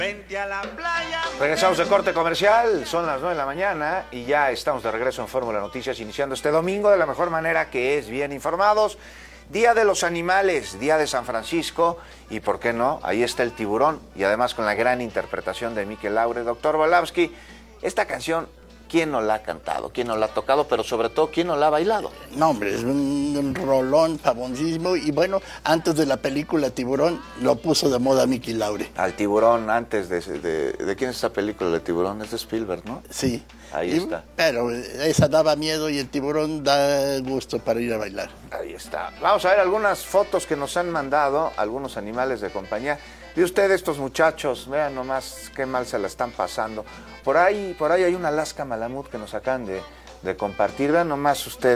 Vente a la playa. Regresamos de corte comercial, son las 9 de la mañana y ya estamos de regreso en Fórmula Noticias, iniciando este domingo de la mejor manera, que es bien informados. Día de los Animales, Día de San Francisco, y por qué no, ahí está el tiburón, y además con la gran interpretación de Mikel Laure. Doctor Volavsky, esta canción, ¿quién no la ha cantado? ¿Quién no la ha tocado? Pero sobre todo, ¿quién no la ha bailado? No, hombre, es un rolón famosísimo. Y bueno, antes de la película Tiburón, lo puso de moda Mikel Laure. Al tiburón, antes ¿de quién es esta película de tiburón? Es de Spielberg, ¿no? Sí. Ahí está. Pero esa daba miedo y el tiburón da gusto para ir a bailar. Ahí está. Vamos a ver algunas fotos que nos han mandado algunos animales de compañía. Ve usted estos muchachos, vean nomás qué mal se la están pasando. Por ahí hay un Alaska Malamut que nos acaban de compartir. Vean nomás usted,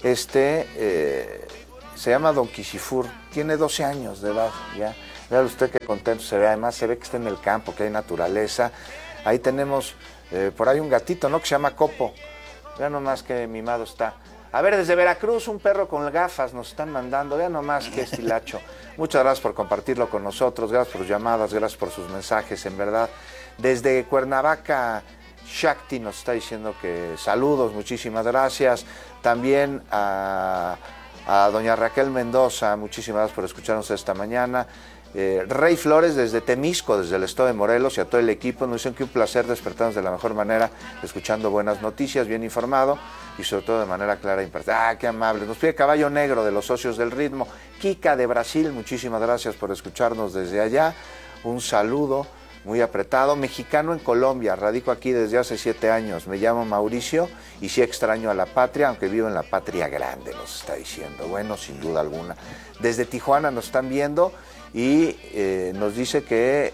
se llama Don Kishifur, tiene 12 años de edad ya. Vean usted qué contento se ve, además se ve que está en el campo, que hay naturaleza. Ahí tenemos por ahí un gatito, ¿no?, que se llama Copo. Vean nomás qué mimado está. A ver, desde Veracruz, un perro con gafas nos están mandando. Vean nomás qué estilacho. Muchas gracias por compartirlo con nosotros, gracias por sus llamadas, gracias por sus mensajes, en verdad. Desde Cuernavaca, Shakti nos está diciendo que saludos, muchísimas gracias. También a doña Raquel Mendoza, muchísimas gracias por escucharnos esta mañana. Rey Flores desde Temisco, desde el estado de Morelos, y a todo el equipo nos dicen que un placer despertarnos de la mejor manera, escuchando buenas noticias, bien informado y sobre todo de manera clara e imparcial. Qué amable. Nos pide Caballo Negro de los Socios del Ritmo. Kika de Brasil, muchísimas gracias por escucharnos desde allá. Un saludo muy apretado. Mexicano en Colombia, radico aquí desde hace 7 años. Me llamo Mauricio y sí extraño a la patria, aunque vivo en la patria grande, nos está diciendo. Bueno, sin duda alguna. Desde Tijuana nos están viendo y nos dice que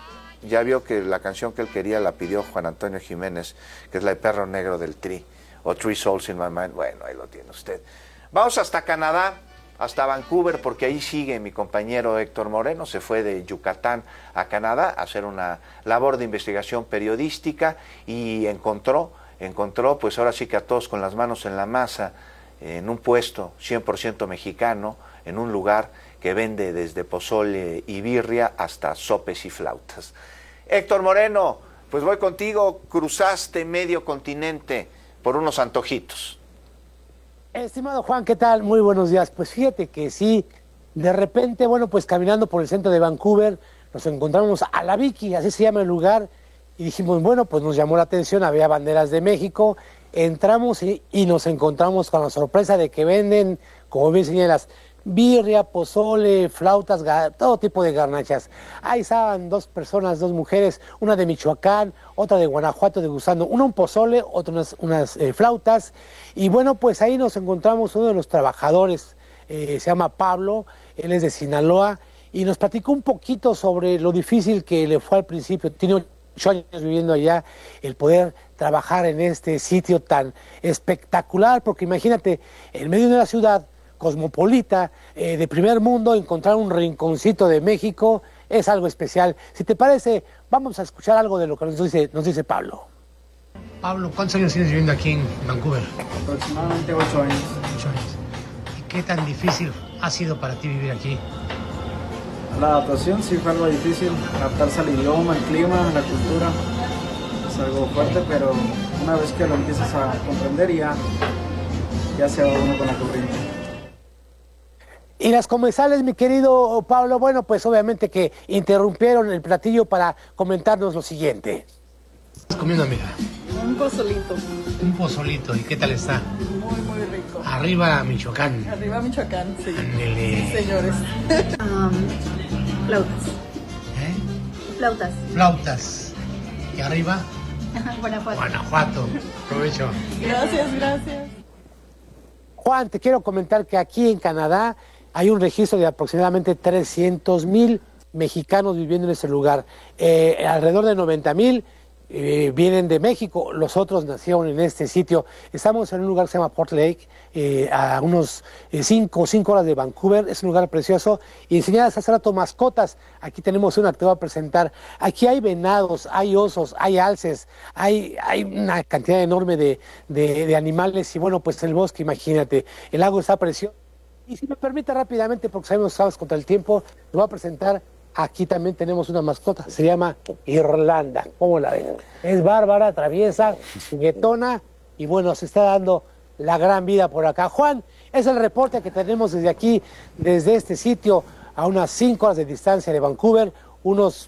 ya vio que la canción que él quería la pidió Juan Antonio Jiménez, que es la de Perro Negro del Tri, o Three Souls in My Mind. Bueno, ahí lo tiene usted. Vamos hasta Canadá, hasta Vancouver, porque ahí sigue mi compañero Héctor Moreno. Se fue de Yucatán a Canadá a hacer una labor de investigación periodística y encontró, pues ahora sí que a todos con las manos en la masa, en un puesto 100% mexicano, en un lugar que vende desde pozole y birria hasta sopes y flautas. Héctor Moreno, pues voy contigo, cruzaste medio continente por unos antojitos. Estimado Juan, ¿qué tal? Muy buenos días. Pues fíjate que sí, de repente, bueno, pues caminando por el centro de Vancouver, nos encontramos a la Vicky, así se llama el lugar, y dijimos, bueno, pues nos llamó la atención, había banderas de México, entramos y nos encontramos con la sorpresa de que venden, como bien señalas, birria, pozole, flautas, todo tipo de garnachas. Ahí estaban 2 personas, 2 mujeres, una de Michoacán, otra de Guanajuato degustando, una un pozole, otra unas flautas. Y bueno, pues ahí nos encontramos uno de los trabajadores, se llama Pablo, él es de Sinaloa, y nos platicó un poquito sobre lo difícil que le fue al principio. Tiene 8 años viviendo allá, el poder trabajar en este sitio tan espectacular, porque imagínate, en medio de la ciudad cosmopolita, de primer mundo, encontrar un rinconcito de México es algo especial. Si te parece, vamos a escuchar algo de lo que nos dice Pablo. Pablo, ¿cuántos años tienes viviendo aquí en Vancouver? Aproximadamente 8 años. 8 años. ¿Y qué tan difícil ha sido para ti vivir aquí? La adaptación sí fue algo difícil, adaptarse al idioma, al clima, a la cultura. Es algo fuerte, pero una vez que lo empiezas a comprender ya se va uno con la corriente. Y las comensales, mi querido Pablo, bueno, pues obviamente que interrumpieron el platillo para comentarnos lo siguiente. ¿Estás comiendo, amiga? Un pozolito. Un pozolito, ¿y qué tal está? Muy, muy rico. Arriba Michoacán. Arriba Michoacán, sí. Ándele. Sí, señores. Flautas. Flautas. Flautas. ¿Y arriba? Guanajuato. Guanajuato. Provecho. Gracias. Juan, te quiero comentar que aquí en Canadá hay un registro de aproximadamente 300,000 mexicanos viviendo en ese lugar. Alrededor de 90,000 vienen de México, los otros nacieron en este sitio. Estamos en un lugar que se llama Port Lake, a unos 5 horas de Vancouver. Es un lugar precioso. Y enseñadas hace rato mascotas. Aquí tenemos una que te voy a presentar. Aquí hay venados, hay osos, hay alces, hay una cantidad enorme de animales. Y bueno, pues el bosque, imagínate, el lago está precioso. Y si me permite rápidamente, porque sabemos que estamos contra el tiempo, te voy a presentar aquí también tenemos una mascota, se llama Irlanda. ¿Cómo la ven? Es bárbara, traviesa, juguetona y bueno, se está dando la gran vida por acá. Juan, es el reporte que tenemos desde aquí, desde este sitio, a unas 5 horas de distancia de Vancouver, unos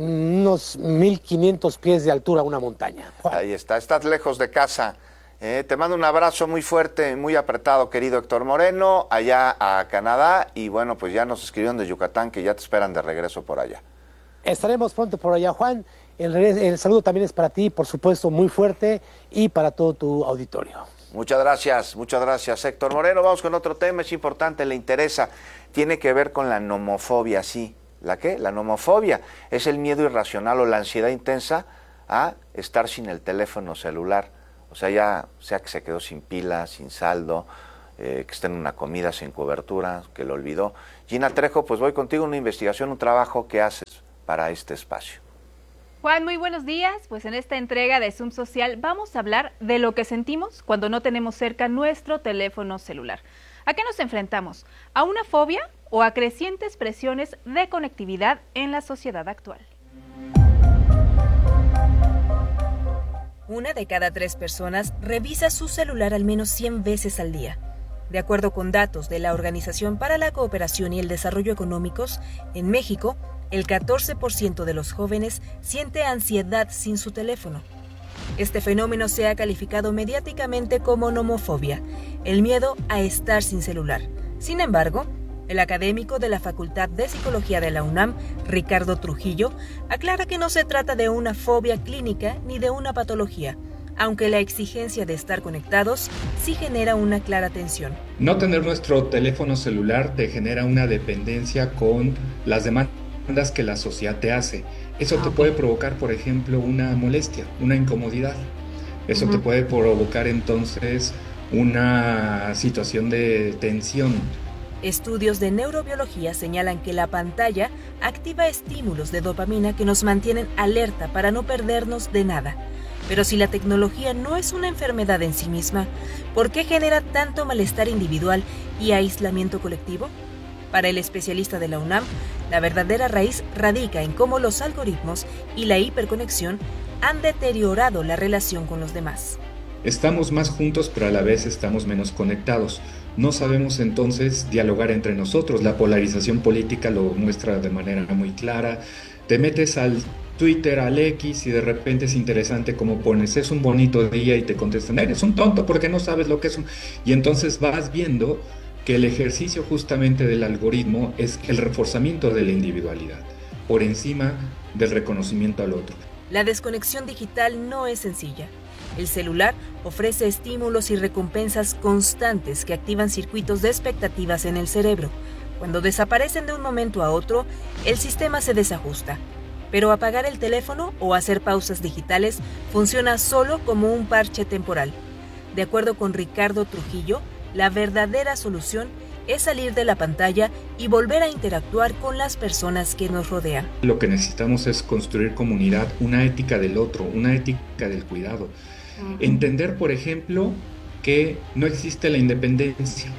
1,500 pies de altura, una montaña. Juan. Ahí está, estás lejos de casa. Te mando un abrazo muy fuerte, muy apretado, querido Héctor Moreno, allá a Canadá. Y bueno, pues ya nos escribieron de Yucatán que ya te esperan de regreso por allá. Estaremos pronto por allá, Juan. El saludo también es para ti, por supuesto, muy fuerte, y para todo tu auditorio. Muchas gracias, Héctor Moreno. Vamos con otro tema, es importante, le interesa. Tiene que ver con la nomofobia, sí. ¿La qué? La nomofobia es el miedo irracional o la ansiedad intensa a estar sin el teléfono celular. O sea, ya sea que se quedó sin pila, sin saldo, que esté en una comida sin cobertura, que lo olvidó. Gina Trejo, pues voy contigo, una investigación, un trabajo que haces para este espacio. Juan, muy buenos días. Pues en esta entrega de Zoom Social vamos a hablar de lo que sentimos cuando no tenemos cerca nuestro teléfono celular. ¿A qué nos enfrentamos? ¿A una fobia o a crecientes presiones de conectividad en la sociedad actual? 1 de cada 3 personas revisa su celular al menos 100 veces al día. De acuerdo con datos de la Organización para la Cooperación y el Desarrollo Económicos, en México, el 14% de los jóvenes siente ansiedad sin su teléfono. Este fenómeno se ha calificado mediáticamente como nomofobia, el miedo a estar sin celular. Sin embargo, el académico de la Facultad de Psicología de la UNAM, Ricardo Trujillo, aclara que no se trata de una fobia clínica ni de una patología, aunque la exigencia de estar conectados sí genera una clara tensión. No tener nuestro teléfono celular te genera una dependencia con las demandas que la sociedad te hace. Eso te puede provocar, por ejemplo, una molestia, una incomodidad. Eso te puede provocar entonces una situación de tensión. Estudios de neurobiología señalan que la pantalla activa estímulos de dopamina que nos mantienen alerta para no perdernos de nada. Pero si la tecnología no es una enfermedad en sí misma, ¿por qué genera tanto malestar individual y aislamiento colectivo? Para el especialista de la UNAM, la verdadera raíz radica en cómo los algoritmos y la hiperconexión han deteriorado la relación con los demás. Estamos más juntos, pero a la vez estamos menos conectados. No sabemos entonces dialogar entre nosotros. La polarización política lo muestra de manera muy clara. Te metes al Twitter, al X, y de repente es interesante como pones, es un bonito día, y te contestan, eres un tonto porque no sabes lo que es un... Y entonces vas viendo que el ejercicio justamente del algoritmo es el reforzamiento de la individualidad, por encima del reconocimiento al otro. La desconexión digital no es sencilla. El celular ofrece estímulos y recompensas constantes que activan circuitos de expectativas en el cerebro. Cuando desaparecen de un momento a otro, el sistema se desajusta. Pero apagar el teléfono o hacer pausas digitales funciona solo como un parche temporal. De acuerdo con Ricardo Trujillo, la verdadera solución es salir de la pantalla y volver a interactuar con las personas que nos rodean. Lo que necesitamos es construir comunidad, una ética del otro, una ética del cuidado. Entender, por ejemplo, que no existe la independencia.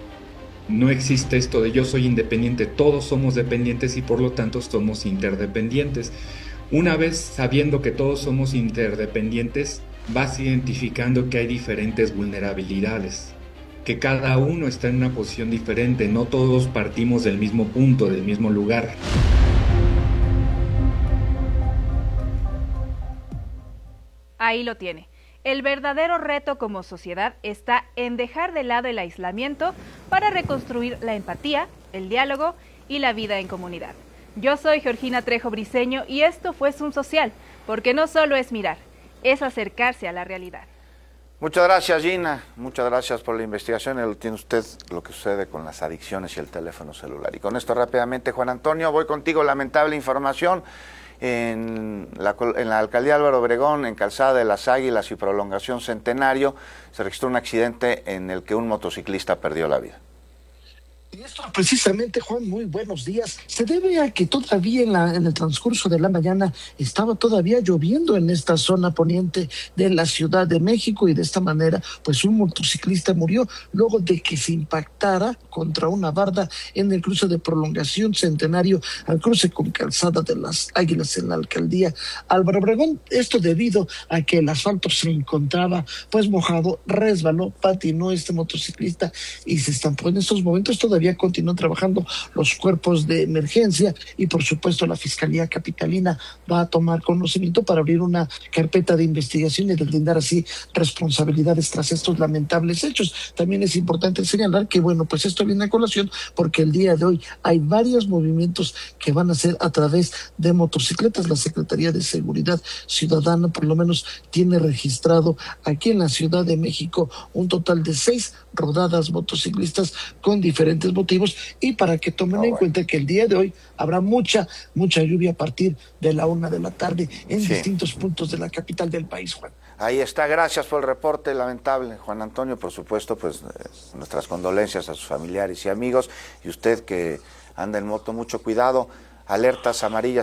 No existe esto de yo soy independiente, todos somos dependientes y por lo tanto somos interdependientes. Una vez sabiendo que todos somos interdependientes, vas identificando que hay diferentes vulnerabilidades, que cada uno está en una posición diferente, no todos partimos del mismo punto, del mismo lugar. Ahí lo tiene. El verdadero reto como sociedad está en dejar de lado el aislamiento para reconstruir la empatía, el diálogo y la vida en comunidad. Yo soy Georgina Trejo Briceño y esto fue Zoom Social, porque no solo es mirar, es acercarse a la realidad. Muchas gracias, Gina. Muchas gracias por la investigación. Tiene usted lo que sucede con las adicciones y el teléfono celular. Y con esto rápidamente, Juan Antonio, voy contigo. Lamentable información. En la alcaldía Álvaro Obregón, en Calzada de las Águilas y Prolongación Centenario, se registró un accidente en el que un motociclista perdió la vida. Y esto precisamente, Juan, muy buenos días. Se debe a que todavía en el transcurso de la mañana estaba todavía lloviendo en esta zona poniente de la Ciudad de México y de esta manera, pues un motociclista murió luego de que se impactara contra una barda en el cruce de Prolongación Centenario al cruce con Calzada de las Águilas en la alcaldía Álvaro Obregón. Esto debido a que el asfalto se encontraba pues mojado, resbaló, patinó este motociclista y se estampó. En estos momentos todavía continúan trabajando los cuerpos de emergencia y por supuesto la Fiscalía Capitalina va a tomar conocimiento para abrir una carpeta de investigación y deslindar así responsabilidades tras estos lamentables hechos. También es importante señalar que bueno, pues esto viene a colación porque el día de hoy hay varios movimientos que van a ser a través de motocicletas. La Secretaría de Seguridad Ciudadana por lo menos tiene registrado aquí en la Ciudad de México un total de 6 rodadas motociclistas con diferentes motivos y para que tomen en cuenta que el día de hoy habrá mucha lluvia a partir de la 1 de la tarde en distintos puntos de la capital del país, Juan. Ahí está, gracias por el reporte lamentable, Juan Antonio. Por supuesto, pues nuestras condolencias a sus familiares y amigos, y usted que anda en moto, mucho cuidado, alertas amarillas